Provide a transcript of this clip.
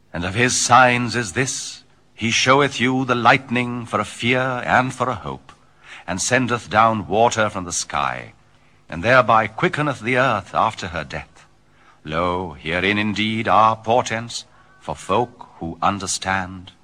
And of his signs is this, he showeth you the lightning for a fear and for a hope, and sendeth down water from the sky, and thereby quickeneth the earth after her death. Lo, herein indeed are portents for folk who understand.